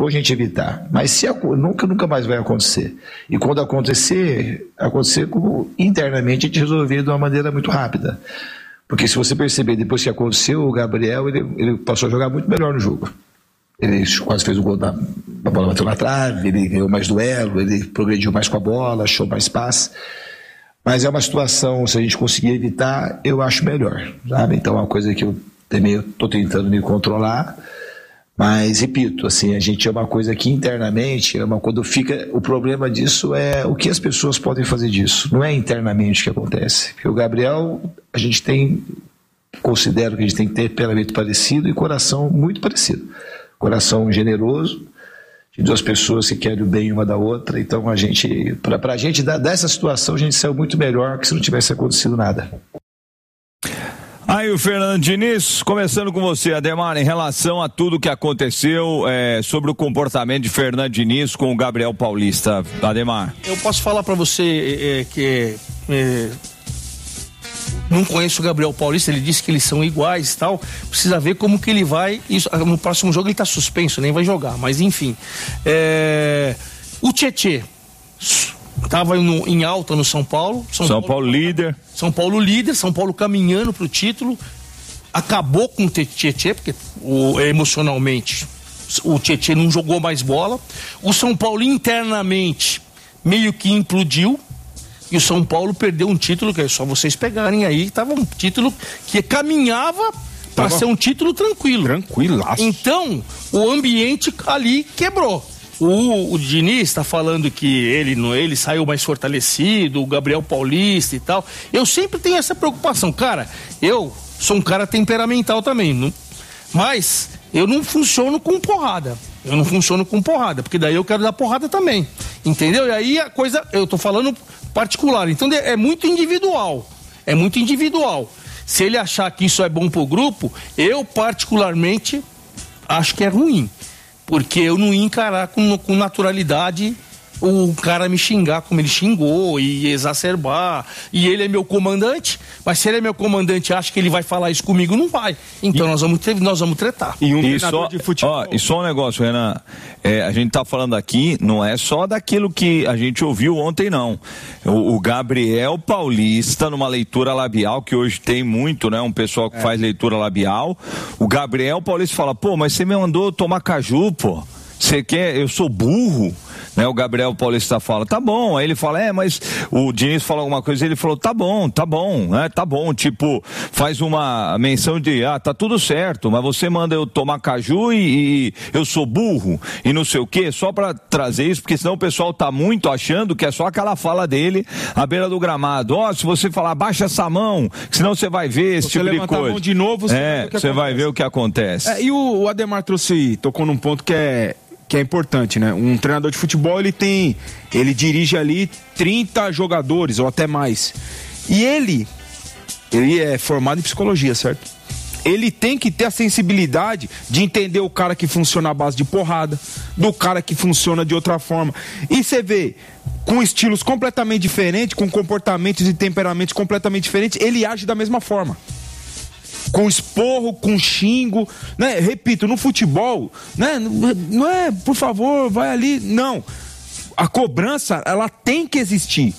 bom a gente evitar. Mas nunca mais vai acontecer. E quando acontecer como internamente a gente resolver de uma maneira muito rápida. Porque se você perceber, depois que aconteceu, o Gabriel, ele passou a jogar muito melhor no jogo. Ele quase fez o gol a bola bateu na trave, ele ganhou mais duelo, ele progrediu mais com a bola, achou mais passe. Mas é uma situação, se a gente conseguir evitar, eu acho melhor, sabe? Então é uma coisa que eu também estou tentando me controlar, mas repito, assim, a gente é uma coisa que internamente, quando fica, o problema disso é o que as pessoas podem fazer disso, não é internamente que acontece. Porque o Gabriel, considero que a gente tem que ter temperamento parecido e coração muito parecido. Coração generoso, de duas pessoas que querem o bem uma da outra. Então pra gente dessa situação, a gente saiu muito melhor que se não tivesse acontecido nada. Aí o Fernando Diniz, começando com você, Ademar, em relação a tudo que aconteceu sobre o comportamento de Fernando Diniz com o Gabriel Paulista. Ademar. Eu posso falar pra você que não conheço o Gabriel Paulista, ele disse que eles são iguais e tal, precisa ver como que ele vai, no próximo jogo ele tá suspenso, nem vai jogar, mas enfim. O Tietê estava em alta no São Paulo. São Paulo líder. São Paulo líder, São Paulo caminhando pro título, acabou com o Tietê, porque emocionalmente o Tietê não jogou mais bola, o São Paulo internamente meio que implodiu, e o São Paulo perdeu um título, que é só vocês pegarem aí, estava um título que caminhava para ser um título tranquilo. Tranquilaço. Então, o ambiente ali quebrou. O Diniz está falando que ele saiu mais fortalecido, o Gabriel Paulista e tal. Eu sempre tenho essa preocupação. Cara, eu sou um cara temperamental também, mas eu não funciono com porrada. Porque daí eu quero dar porrada também. Entendeu? E aí a coisa, eu tô falando particular. Então é muito individual. Se ele achar que isso é bom pro grupo, eu particularmente acho que é ruim. Porque eu não ia encarar com naturalidade o cara me xingar como ele xingou e exacerbar, e ele é meu comandante, mas se ele é meu comandante e acha que ele vai falar isso comigo, não vai. Então nós vamos tretar. E só um negócio, Renan, a gente tá falando aqui, não é só daquilo que a gente ouviu ontem, não. O Gabriel Paulista, numa leitura labial, que hoje tem muito, né, um pessoal que faz leitura labial, o Gabriel Paulista fala, mas você me mandou tomar caju, você quer, eu sou burro, né? O Gabriel Paulista fala, tá bom, aí ele fala, mas o Diniz falou alguma coisa, ele falou, tá bom, né? Tá bom, tipo, faz uma menção de, tá tudo certo, mas você manda eu tomar caju e eu sou burro e não sei o quê, só pra trazer isso, porque senão o pessoal tá muito achando que é só aquela fala dele à beira do gramado, se você falar, baixa essa mão, senão você vai ver esse tipo de coisa. A mão de novo, você vai ver o que acontece. E o Ademar tocou num ponto que é importante, né? Um treinador de futebol, ele dirige ali 30 jogadores ou até mais. E ele é formado em psicologia, certo? Ele tem que ter a sensibilidade de entender o cara que funciona à base de porrada, do cara que funciona de outra forma. E você vê, com estilos completamente diferentes, com comportamentos e temperamentos completamente diferentes, ele age da mesma forma. Com esporro, com xingo, né? Repito, no futebol, né? Não é, por favor, vai ali, não. A cobrança, ela tem que existir.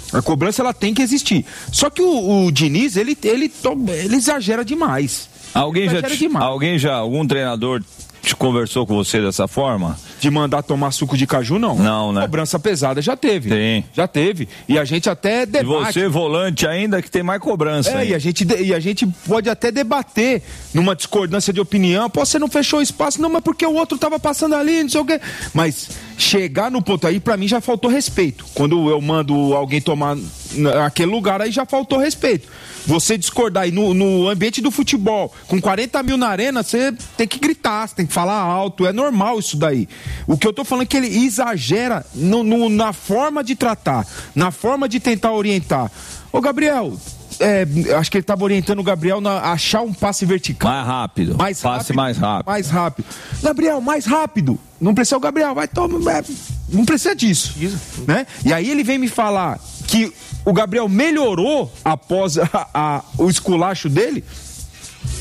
Só que o Diniz, ele exagera demais. Algum treinador conversou com você dessa forma? De mandar tomar suco de caju, não. Não, né? Cobrança pesada já teve. Tem. Já teve. E a gente até debate. E você, volante ainda, que tem mais cobrança. E a gente pode até debater numa discordância de opinião. Você não fechou o espaço. Não, mas porque o outro tava passando ali, não sei o quê. Mas chegar no ponto aí, pra mim, já faltou respeito. Quando eu mando alguém tomar naquele lugar, aí já faltou respeito. Você discordar aí no ambiente do futebol, com 40 mil na arena, você tem que gritar, você tem que falar alto, é normal isso daí. O que eu tô falando é que ele exagera na forma de tratar, na forma de tentar orientar. Ô Gabriel, acho que ele estava orientando o Gabriel a achar um passe vertical. Mais rápido. Mais rápido. Gabriel, mais rápido. Não precisa o Gabriel, vai tomar. Não precisa disso. Né? E aí ele vem me falar que o Gabriel melhorou após o esculacho dele.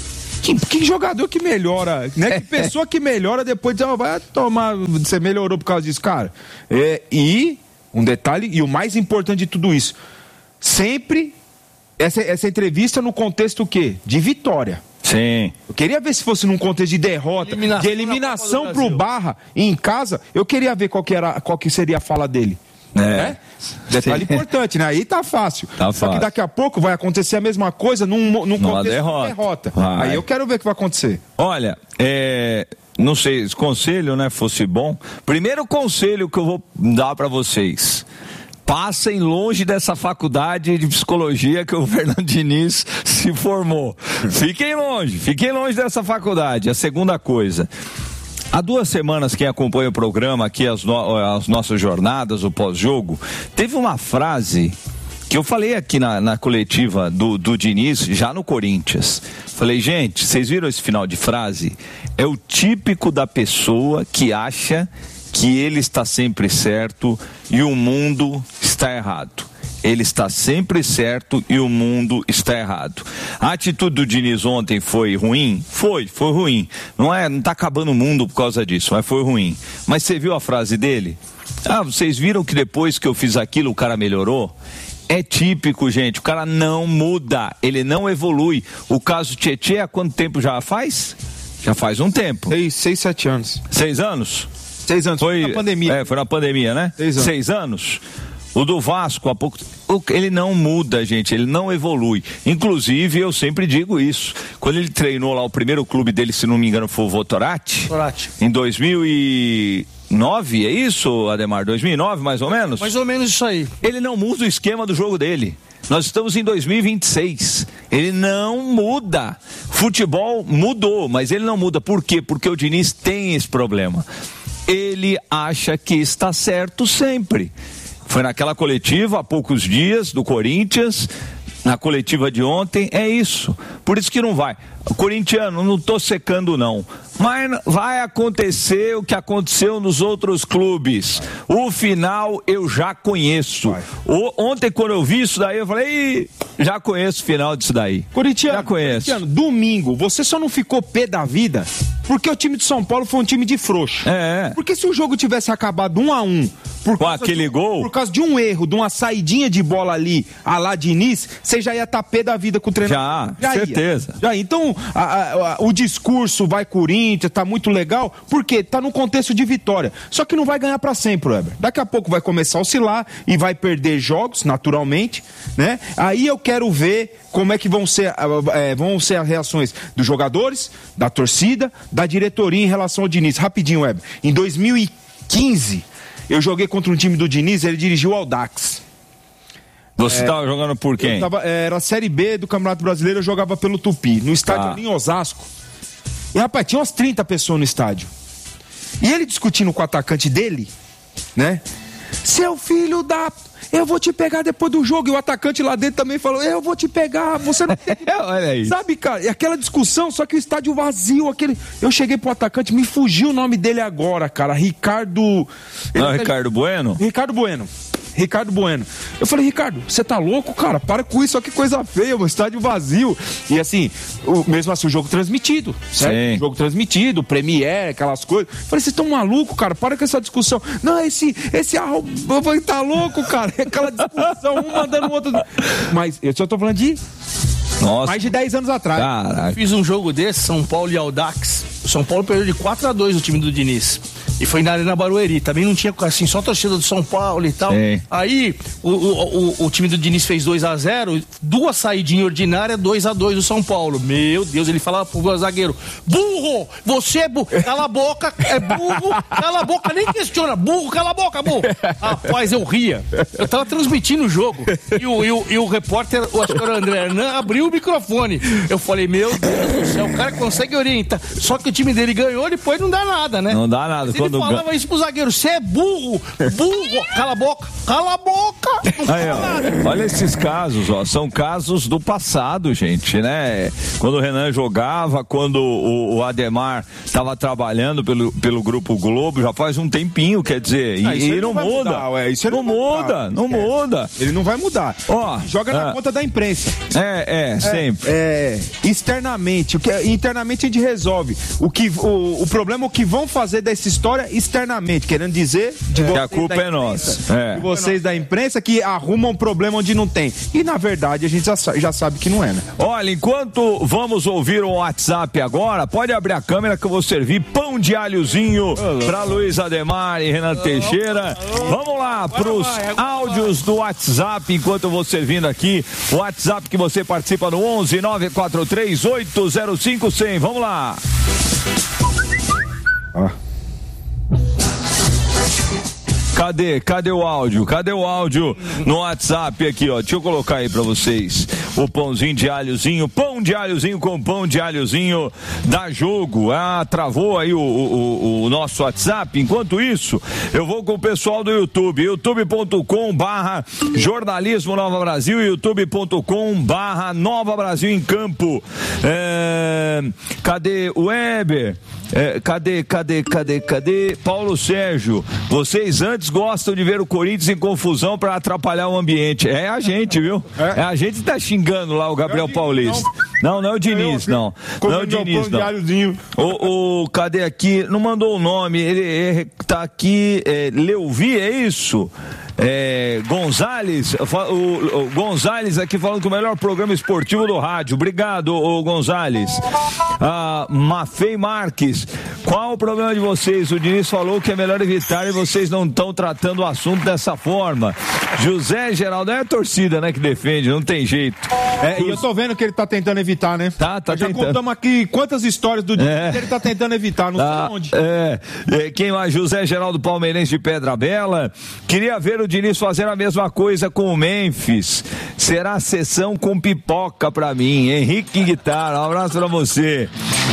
Que jogador que melhora, né? Que pessoa que melhora depois de vai tomar, você melhorou por causa disso, cara. E um detalhe, e o mais importante de tudo isso, sempre essa entrevista no contexto o quê? De vitória. Sim. Eu queria ver se fosse num contexto de derrota, de eliminação pro Barra em casa, eu queria ver qual que seria a fala dele. Detalhe importante, né? Aí tá fácil. Só que daqui a pouco vai acontecer a mesma coisa num contexto de derrota. Aí eu quero ver o que vai acontecer. Olha, não sei, esse conselho, né, fosse bom. Primeiro conselho que eu vou dar pra vocês: passem longe dessa faculdade de psicologia que o Fernando Diniz se formou. Fiquem longe dessa faculdade. A segunda coisa: há 2 semanas, quem acompanha o programa aqui, as nossas jornadas, o pós-jogo, teve uma frase que eu falei aqui na coletiva do Diniz, já no Corinthians. Falei, gente, vocês viram esse final de frase? É o típico da pessoa que acha que ele está sempre certo e o mundo está errado. Ele está sempre certo e o mundo está errado. A atitude do Diniz ontem foi ruim? Foi ruim. Não está acabando o mundo por causa disso, mas foi ruim. Mas você viu a frase dele? Vocês viram que depois que eu fiz aquilo o cara melhorou? É típico, gente. O cara não muda, ele não evolui. O caso Tietê, há quanto tempo já faz? Já faz um tempo. 6, 7 anos. 6 anos? 6 anos, foi na pandemia. Foi na pandemia, né? 6 anos. O do Vasco, há pouco, ele não muda, gente, ele não evolui. Inclusive, eu sempre digo isso. Quando ele treinou lá o primeiro clube dele, se não me engano, foi o Votorati. Em 2009, é isso, Ademar? 2009, mais ou menos? Mais ou menos isso aí. Ele não muda o esquema do jogo dele. Nós estamos em 2026. Ele não muda. Futebol mudou, mas ele não muda. Por quê? Porque o Diniz tem esse problema. Ele acha que está certo sempre. Foi naquela coletiva há poucos dias do Corinthians, na coletiva de ontem, é isso. Por isso que não vai. O corintiano, não estou secando não, mas vai acontecer o que aconteceu nos outros clubes. O final eu já conheço. Ontem, quando eu vi isso daí, eu falei, já conheço o final disso daí. Já conheço. Corintiano, domingo, você só não ficou pé da vida porque o time de São Paulo foi um time de frouxo. Porque se o jogo tivesse acabado 1-1, com aquele gol, por causa de um erro, de uma saidinha de bola ali, a lá Diniz, você já ia estar pé da vida com o treinador. Já certeza. Então, o discurso vai Corinthians, tá muito legal, porque tá no contexto de vitória. Só que não vai ganhar pra sempre, Weber. Daqui a pouco vai começar a oscilar e vai perder jogos, naturalmente, né? Aí eu quero ver como é que vão ser as reações dos jogadores, da torcida, da diretoria em relação ao Diniz. Rapidinho, Weber. Em 2015, eu joguei contra um time do Diniz, ele dirigiu o Audax. Você estava jogando por quem? Era a Série B do Campeonato Brasileiro, eu jogava pelo Tupi, no estádio ali em Osasco. E, rapaz, tinha umas 30 pessoas no estádio. E ele discutindo com o atacante dele, né? Seu filho da... Eu vou te pegar depois do jogo. E o atacante lá dentro também falou, eu vou te pegar, você não tem que... Olha aí. Sabe, cara, e aquela discussão, só que o estádio vazio, Eu cheguei pro atacante, me fugiu o nome dele agora, cara, Ricardo... Ricardo Bueno? Ricardo Bueno. Eu falei, Ricardo, você tá louco, cara? Para com isso, olha que coisa feia, o estádio vazio. E assim, mesmo assim, o jogo transmitido, certo? Sim. O jogo transmitido, Premiere, aquelas coisas. Eu falei, vocês estão malucos, cara? Para com essa discussão. Não, esse tá louco, cara? Aquela discussão, um mandando o outro. Mas eu só tô falando de... Nossa. Mais de 10 anos atrás. Caraca. Fiz um jogo desse, São Paulo e Audax. O São Paulo perdeu de 4-2 o time do Diniz. E foi na Arena Barueri. Também não tinha, assim, só a torcida do São Paulo e tal. Sim. Aí, o time do Diniz fez 2-0, 2 saidinhas ordinárias, 2-2 do São Paulo. Meu Deus, ele falava pro zagueiro, burro, você é burro, cala a boca, é burro, cala a boca, nem questiona, burro, cala a boca, burro. Rapaz, eu ria. Eu tava transmitindo o jogo. E o repórter, o acho que era o André Hernan, abriu o microfone. Eu falei, meu Deus do céu, o cara consegue orientar. Só que o time dele ganhou, depois não dá nada, né? Não dá nada. quando falava isso pro zagueiro, você é burro, cala a boca. Aí, olha esses casos, são casos do passado, gente, né? Quando o Renan jogava, quando o Ademar estava trabalhando pelo Grupo Globo, já faz um tempinho, quer dizer, e não muda. Não muda. Ele não vai mudar. Joga na conta da imprensa. Sempre. Externamente, internamente a gente resolve. O problema é o que vão fazer dessa história externamente, querendo dizer que a culpa é nossa. De vocês da imprensa que arrumam um problema onde não tem. E na verdade a gente já sabe que não é, né? Olha, enquanto vamos ouvir o WhatsApp agora, pode abrir a câmera que eu vou servir pão de alhozinho para Luiz Ademar e Renan Teixeira. Vamos lá pros áudios do WhatsApp enquanto eu vou servindo aqui. O WhatsApp que você participa no 11 943 805 100. Vamos lá. Cadê o áudio? Cadê o áudio no WhatsApp aqui, ó? Deixa eu colocar aí pra vocês. O pãozinho de alhozinho, pão de alhozinho com pão de alhozinho dá jogo. Travou aí o nosso WhatsApp. Enquanto isso, eu vou com o pessoal do YouTube, youtube.com/jornalismo Nova Brasil, youtube.com/Nova Brasil em Campo. Cadê o Weber? Cadê? Paulo Sérgio, vocês antes gostam de ver o Corinthians em confusão para atrapalhar o ambiente. É a gente, viu? É a gente que tá xingando lá o Gabriel Paulista. Não é o Diniz, não. Não é o Diniz, não. Cadê aqui? Não mandou o nome. Ele tá aqui, Leuvi, é isso? Gonzales, o Gonzales aqui falando que o melhor programa esportivo do rádio. Obrigado, Gonzales. Mafei Marques, qual o problema de vocês? O Diniz falou que é melhor evitar e vocês não estão tratando o assunto dessa forma. José Geraldo, é a torcida, né, que defende, não tem jeito. E eu tô vendo que ele tá tentando evitar, né? Tá já tentando. Contamos aqui quantas histórias do Diniz que ele tá tentando evitar, não sei onde. Quem mais? José Geraldo Palmeirense de Pedra Bela. Queria ver o Diniz fazer a mesma coisa com o Memphis. Será a sessão com pipoca pra mim. Henrique Guitarra, um abraço pra você.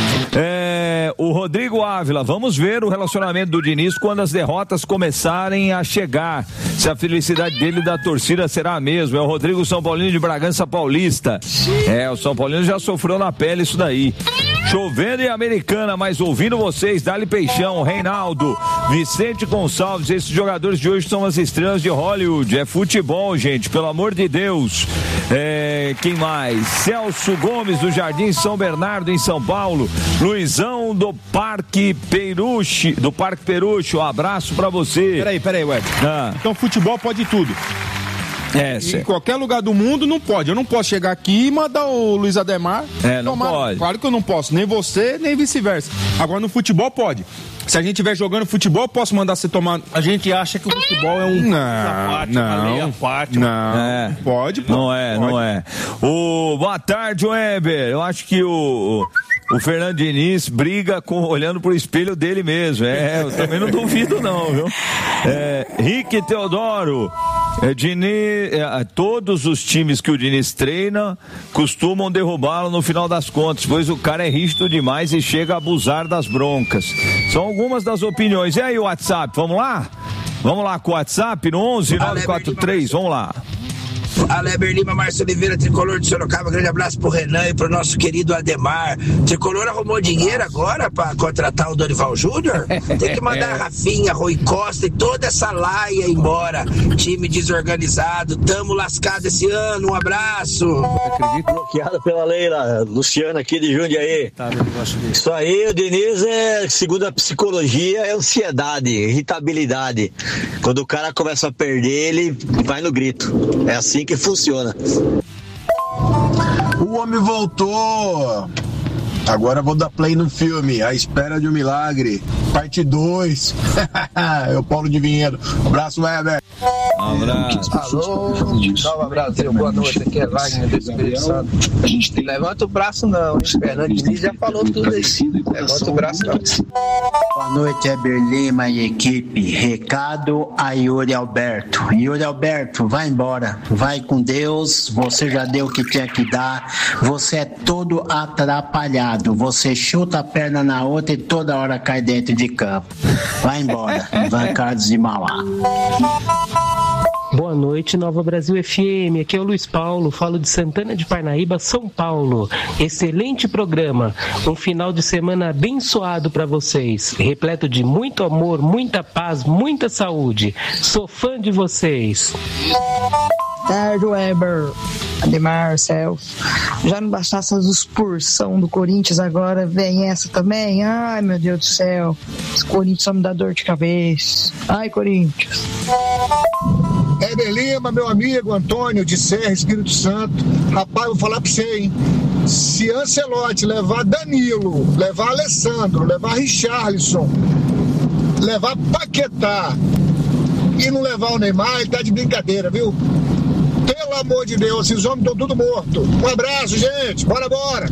O Rodrigo Ávila, vamos ver o relacionamento do Diniz quando as derrotas começarem a chegar, se a felicidade dele e da torcida será a mesma. É o Rodrigo São Paulino de Bragança Paulista. O São Paulino já sofreu na pele isso daí. Chovendo em Americana, mas ouvindo vocês, Dali Peixão, Reinaldo, Vicente Gonçalves, esses jogadores de hoje são as estrelas de Hollywood. É futebol, gente, pelo amor de Deus. Quem mais? Celso Gomes do Jardim São Bernardo em São Paulo. Luizão do Parque Peruche, um abraço pra você. Peraí, Web. Então futebol pode tudo. Em qualquer lugar do mundo não pode. Eu não posso chegar aqui e mandar o Luiz Ademar não pode. Claro que eu não posso, nem você, nem vice-versa. Agora no futebol pode. Se a gente estiver jogando futebol, eu posso mandar você tomar. A gente acha que o futebol é uma lei à parte. Não, pode. Não é. Boa tarde, Weber. Eu acho que o Fernando Diniz briga olhando pro espelho dele mesmo. Eu também não duvido não, viu? Rick Teodoro, Diniz, todos os times que o Diniz treina costumam derrubá-lo no final das contas, pois o cara é rígido demais e chega a abusar das broncas. São algumas das opiniões. E aí o WhatsApp, vamos lá? Vamos lá com o WhatsApp no 11 943, vamos lá. Aleber Lima, Márcio Oliveira, Tricolor de Sorocaba, grande abraço pro Renan e pro nosso querido Ademar. Tricolor arrumou dinheiro agora pra contratar o Dorival Júnior? Tem que mandar a Rafinha, Rui Costa e toda essa laia embora. Time desorganizado, tamo lascado esse ano, um abraço. Bloqueado pela Leila, Luciana aqui de Jundiaí. Isso aí, o Diniz segundo a psicologia, é ansiedade, irritabilidade. Quando o cara começa a perder, ele vai no grito. É assim que funciona. O homem voltou. Agora vou dar play no filme A Espera de um Milagre, parte 2. É o Paulo de Vinhedo. Abraço, Weber. Alô, salve Brasil, boa noite, aqui é Wagner do Espírito Santo. Levanta o braço não, hein? Fernando Diniz já falou tudo aí. Levanta o braço não. Boa noite, Heber Lima e equipe. Recado a Yuri Alberto. Yuri Alberto, vai embora, vai com Deus, você já deu o que tinha que dar, você é todo atrapalhado, você chuta a perna na outra e toda hora cai dentro de de campo. Vai embora, Ivan Carlos de Mauá. Boa noite, Nova Brasil FM. Aqui é o Luiz Paulo, falo de Santana de Parnaíba, São Paulo. Excelente programa, um final de semana abençoado para vocês, repleto de muito amor, muita paz, muita saúde. Sou fã de vocês. Tarde, Weber, Ademar, Celso. Já não bastasse a expulsão do Corinthians, agora vem essa também? Ai, meu Deus do céu. Esse Corinthians só me dá dor de cabeça. Ai, Corinthians. Heber Lima, meu amigo Antônio de Serra, Espírito Santo. Rapaz, vou falar pra você, hein? Se Ancelotti levar Danilo, levar Alessandro, levar Richarlison, levar Paquetá e não levar o Neymar, ele tá de brincadeira, viu? Pelo amor de Deus, esses homens estão tudo mortos. Um abraço, gente. Bora.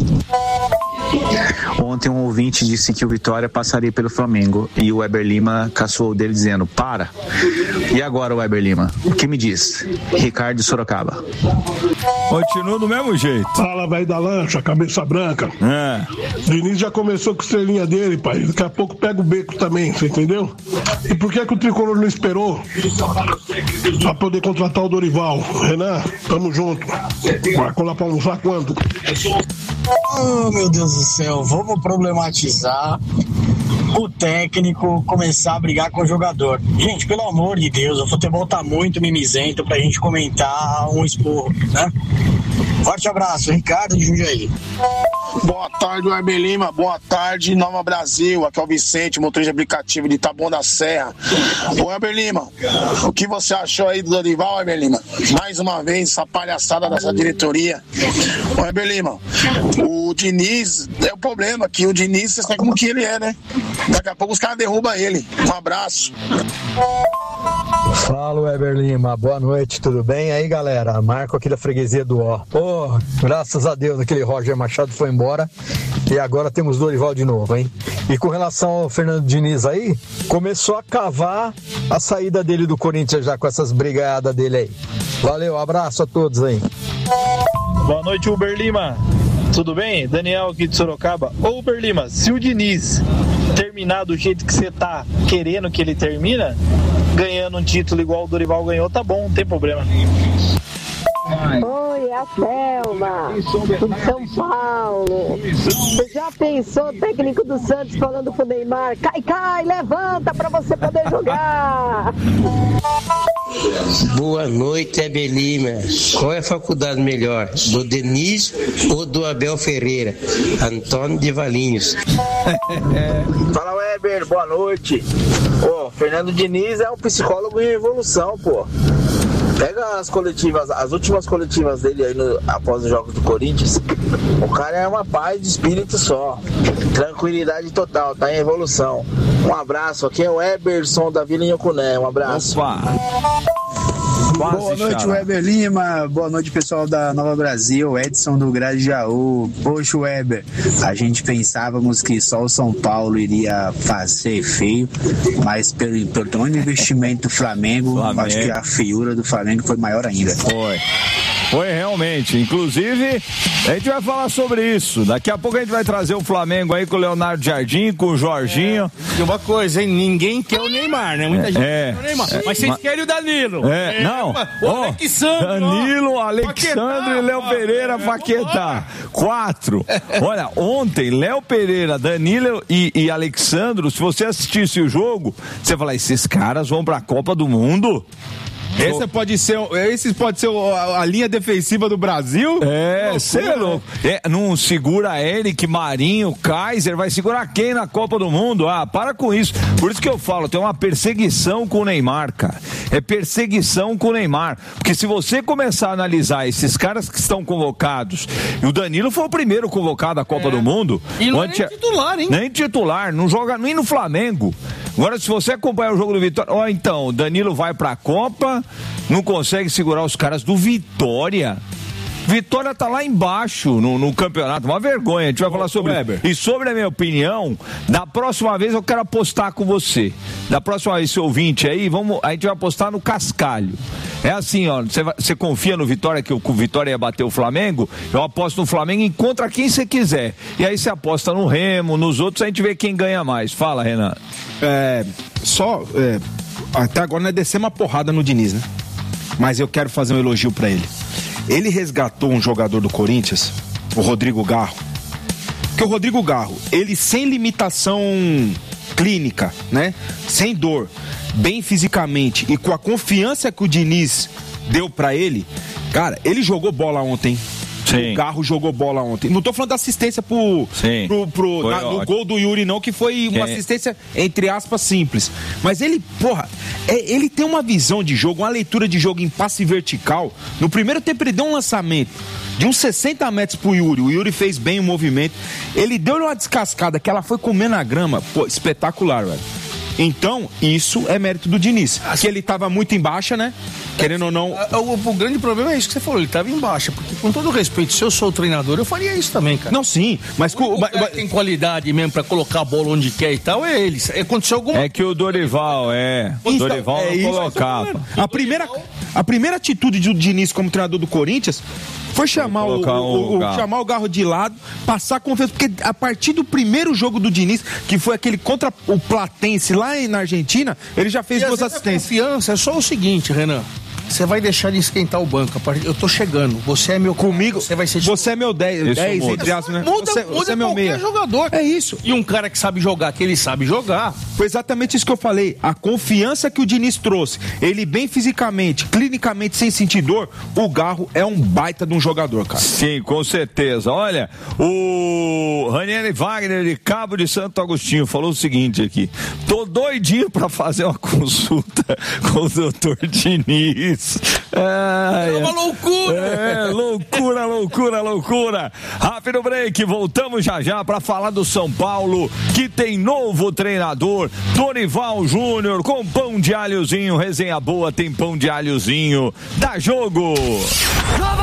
Ontem um ouvinte disse que o Vitória passaria pelo Flamengo e o Weber Lima caçoou dele dizendo, para. E agora o Weber Lima? O que me diz? Ricardo de Sorocaba. Continua do mesmo jeito. Fala, velho da lancha, cabeça branca. Diniz já começou com a estrelinha dele, pai. Daqui a pouco pega o beco também, você entendeu? E por que o Tricolor não esperou pra poder contratar o Dorival? Renan, tamo junto. Marcou lá pra almoçar quando? Oh, meu Deus do céu, vamos problematizar o técnico começar a brigar com o jogador. Gente, pelo amor de Deus, o futebol tá muito mimizento pra gente comentar um esporro, né? Forte abraço, Ricardo de Jundiaí. Boa tarde, Weber Lima. Boa tarde, Nova Brasil. Aqui é o Vicente, motorista de aplicativo de Taboão da Serra. Ô, Weber Lima, o que você achou aí do Dorival, Weber Lima? Mais uma vez, essa palhaçada dessa diretoria. Ô, Weber Lima, o Diniz, é o problema que o Diniz, você sabe como que ele é, né? Daqui a pouco os caras derrubam ele. Um abraço. Fala, Weber Lima, boa noite, tudo bem? Aí, galera, Marco aqui da freguesia do Ó. Graças a Deus, aquele Roger Machado foi embora e agora temos Dorival de novo, hein? E com relação ao Fernando Diniz aí, começou a cavar a saída dele do Corinthians já com essas brigadas dele aí. Valeu, abraço a todos aí. Boa noite, Weber Lima. Tudo bem? Daniel aqui de Sorocaba. Ô, Weber Lima, se o Diniz terminar do jeito que você tá querendo que ele termina, ganhando um título igual o Dorival ganhou, tá bom, não tem problema. Oi, é a Thelma, de São Paulo. Você já pensou, o técnico do Santos falando pro Neymar, cai, levanta pra você poder jogar. Boa noite, Heber Lima. Qual é a faculdade melhor, do Diniz ou do Abel Ferreira? Antônio de Valinhos. Fala, Weber, boa noite. Fernando Diniz é um psicólogo em evolução, pô. Pega as coletivas, as últimas coletivas dele aí após os jogos do Corinthians. O cara é uma paz de espírito só. Tranquilidade total, tá em evolução. Um abraço, aqui é o Eberson da Vila Inhocuné. Um abraço. Opa. Boa noite, Weber Lima. Boa noite, pessoal da Nova Brasil. Edson do Grajaú. Poxa, Weber, a gente pensávamos que só o São Paulo iria fazer feio, mas pelo tamanho do investimento do Flamengo, acho que a feiura do Flamengo foi maior ainda. Foi realmente. Inclusive, a gente vai falar sobre isso. Daqui a pouco a gente vai trazer o Flamengo aí com o Leonardo Jardim, com o Jorginho. E uma coisa, hein? Ninguém quer o Neymar, né? Muita gente quer o Neymar. Mas vocês querem o Danilo. Não. O Alexandre. Danilo, Alexandre e Léo Pereira, Paquetá. 4. Olha, ontem, Léo Pereira, Danilo e Alexandre, se você assistisse o jogo, você fala, esses caras vão pra Copa do Mundo? Esse pode ser a linha defensiva do Brasil? Você é louco. Não segura Eric, Marinho, Kaiser, vai segurar quem na Copa do Mundo? Para com isso. Por isso que eu falo, tem uma perseguição com o Neymar, cara. É perseguição com o Neymar. Porque se você começar a analisar esses caras que estão convocados, e o Danilo foi o primeiro convocado à Copa do Mundo. E não é nem titular, hein? Nem titular, não joga nem no Flamengo. Agora, se você acompanhar o jogo do Vitória, então, o Danilo vai pra Copa, não consegue segurar os caras do Vitória. Vitória tá lá embaixo no campeonato, uma vergonha. A gente vai falar sobre Weber. E sobre a minha opinião, da próxima vez eu quero apostar com você. Da próxima vez, seu ouvinte aí, a gente vai apostar no Cascalho. É assim, ó, você confia no Vitória, que o Vitória ia bater o Flamengo? Eu aposto no Flamengo e contra quem você quiser. E aí você aposta no Remo, nos outros, a gente vê quem ganha mais. Fala, Renan. Até agora não é descer uma porrada no Diniz, né? Mas eu quero fazer um elogio pra ele. Ele resgatou um jogador do Corinthians, o Rodrigo Garro. Porque o Rodrigo Garro, ele sem limitação clínica, né? Sem dor, bem fisicamente e com a confiança que o Diniz deu pra ele, cara, ele jogou bola ontem. Sim. O Garro jogou bola ontem. Não tô falando da assistência no gol do Yuri, não, que foi uma assistência, entre aspas, simples. Mas ele, ele tem uma visão de jogo, uma leitura de jogo em passe vertical. No primeiro tempo ele deu um lançamento de uns 60 metros pro Yuri. O Yuri fez bem o movimento. Ele deu uma descascada que ela foi comendo a grama. Pô, espetacular, velho. Então, isso é mérito do Diniz. Que ele tava muito em baixa, né? Querendo ou não... O grande problema é isso que você falou, ele tava em baixa. Porque, com todo respeito, se eu sou o treinador, eu faria isso também, cara. Não, sim, mas... O cara tem qualidade mesmo pra colocar a bola onde quer e tal, é ele. Aconteceu alguma... É que o Dorival, O Dorival não colocava. A primeira atitude do Diniz como treinador do Corinthians foi chamar o Garro de lado, passar confiança, porque a partir do primeiro jogo do Diniz, que foi aquele contra o Platense lá na Argentina, ele já fez 2 assistências. Confiança é só o seguinte, Renan. Você vai deixar de esquentar o banco. Eu tô chegando. Você é meu... Comigo, você vai ser... Você é meu 10, entre aspas, né? Muda é meu meia. Jogador. É isso. E um cara que sabe jogar, que ele sabe jogar. Foi exatamente isso que eu falei. A confiança que o Diniz trouxe. Ele bem fisicamente, clinicamente, sem sentir dor, o Garro é um baita de um jogador, cara. Sim, com certeza. Olha, o Ranieri Wagner de Cabo de Santo Agostinho falou o seguinte aqui: tô doidinho pra fazer uma consulta com o doutor Diniz. É uma loucura! Loucura! Rápido break, voltamos já pra falar do São Paulo, que tem novo treinador, Dorival Júnior, com pão de alhozinho, resenha boa, tem pão de alhozinho, dá jogo!